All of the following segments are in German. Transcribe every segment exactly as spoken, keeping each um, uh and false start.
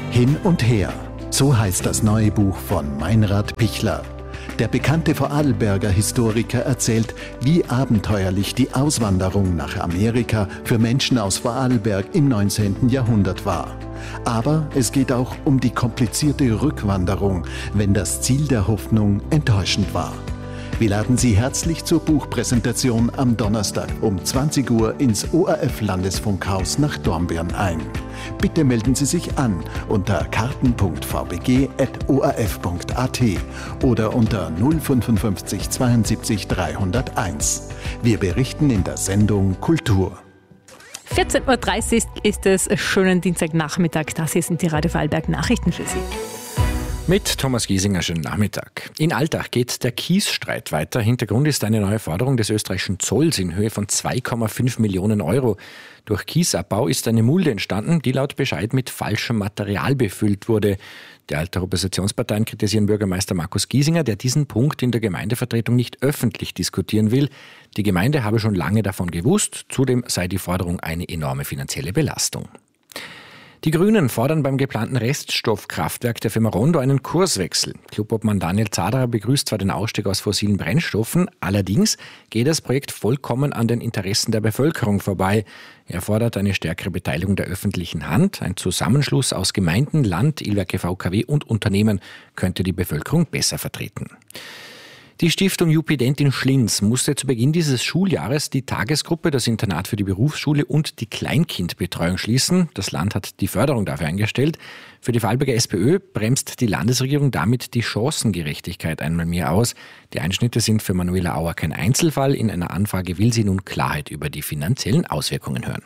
Hin und her, so heißt das neue Buch von Meinrad Pichler. Der bekannte Vorarlberger Historiker erzählt, wie abenteuerlich die Auswanderung nach Amerika für Menschen aus Vorarlberg im neunzehnten Jahrhundert war. Aber es geht auch um die komplizierte Rückwanderung, wenn das Ziel der Hoffnung enttäuschend war. Wir laden Sie herzlich zur Buchpräsentation am Donnerstag um zwanzig Uhr ins O R F-Landesfunkhaus nach Dornbirn ein. Bitte melden Sie sich an unter karten punkt v b g at o r f punkt a t oder unter null fünfundfünfzig zweiundsiebzig dreihunderteins. Wir berichten in der Sendung Kultur. vierzehn Uhr dreißig ist es, schönen Dienstagnachmittag. Das hier sind die Radio Vorarlberg Nachrichten für Sie. Mit Thomas Giesinger, schönen Nachmittag. In Altach geht der Kiesstreit weiter. Hintergrund ist eine neue Forderung des österreichischen Zolls in Höhe von zwei Komma fünf Millionen Euro. Durch Kiesabbau ist eine Mulde entstanden, die laut Bescheid mit falschem Material befüllt wurde. Die Altacher Oppositionsparteien kritisieren Bürgermeister Markus Giesinger, der diesen Punkt in der Gemeindevertretung nicht öffentlich diskutieren will. Die Gemeinde habe schon lange davon gewusst. Zudem sei die Forderung eine enorme finanzielle Belastung. Die Grünen fordern beim geplanten Reststoffkraftwerk der Firma Rondo einen Kurswechsel. Clubobmann Daniel Zaderer begrüßt zwar den Ausstieg aus fossilen Brennstoffen, allerdings geht das Projekt vollkommen an den Interessen der Bevölkerung vorbei. Er fordert eine stärkere Beteiligung der öffentlichen Hand. Ein Zusammenschluss aus Gemeinden, Land, Ilwerke V K W und Unternehmen könnte die Bevölkerung besser vertreten. Die Stiftung Jupident in Schlinz musste zu Beginn dieses Schuljahres die Tagesgruppe, das Internat für die Berufsschule und die Kleinkindbetreuung schließen. Das Land hat die Förderung dafür eingestellt. Für die Vorarlberger SPÖ bremst die Landesregierung damit die Chancengerechtigkeit einmal mehr aus. Die Einschnitte sind für Manuela Auer kein Einzelfall. In einer Anfrage will sie nun Klarheit über die finanziellen Auswirkungen hören.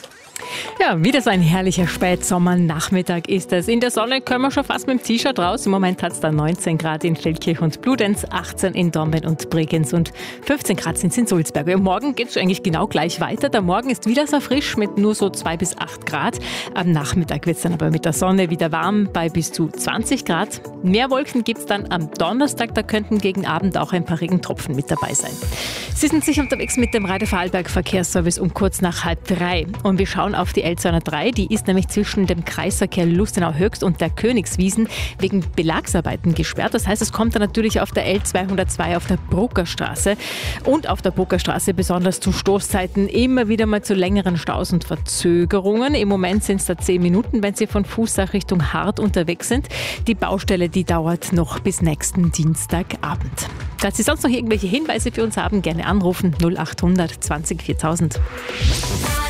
Ja, wieder so ein herrlicher Spätsommernachmittag ist es. In der Sonne können wir schon fast mit dem T-Shirt raus. Im Moment hat es da neunzehn Grad in Feldkirch und Bludenz, achtzehn in Dornbirn und Bregenz und fünfzehn Grad sind es in Sulzberg. Und morgen geht es eigentlich genau gleich weiter. Der Morgen ist wieder so frisch mit nur so zwei bis acht Grad. Am Nachmittag wird es dann aber mit der Sonne wieder warm bei bis zu zwanzig Grad. Mehr Wolken gibt es dann am Donnerstag. Da könnten gegen Abend auch ein paar Regentropfen mit dabei sein. Sie sind sicher unterwegs mit dem Radio Vorarlberg Verkehrsservice um kurz nach halb drei. Und wir schauen auf die L zweihundertdrei, die ist nämlich zwischen dem Kreisverkehr Lustenau-Höchst und der Königswiesen wegen Belagsarbeiten gesperrt. Das heißt, es kommt dann natürlich auf der L zweihundertzwei auf der Bruckerstraße und auf der Bruckerstraße besonders zu Stoßzeiten immer wieder mal zu längeren Staus und Verzögerungen. Im Moment sind es da zehn Minuten, wenn Sie von Fußsach Richtung Hart unterwegs sind. Die Baustelle, die dauert noch bis nächsten Dienstagabend. Falls Sie sonst noch irgendwelche Hinweise für uns haben, gerne anrufen null acht hundert zwanzig viertausend.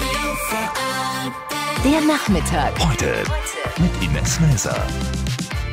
Der Nachmittag. Heute mit Ines Mäser.